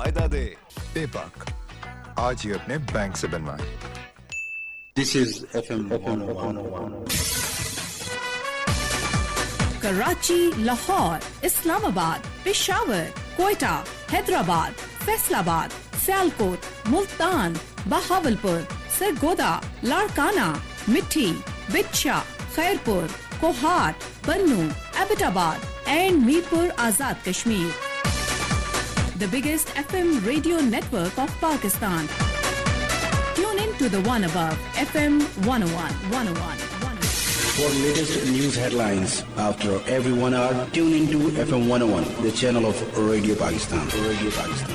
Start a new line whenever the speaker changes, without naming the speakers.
फायदा दे।
बेबाक आज ही अपने बैंक से बनवाएं।
This is FM 101.
Karachi, Lahore, Islamabad, Peshawar, Quetta, Hyderabad, Faisalabad, Sialkot, Multan, Bahawalpur, Sargodha, Larkana, मिठी, बिच्छा, खैरपुर, कोहाट, बन्नू, Abbottabad and Mirpur Azad Kashmir. The biggest FM radio network of Pakistan. Tune in to the one above FM 101.
For latest news headlines after every 1 hour, tune into FM 101, the channel of Radio Pakistan.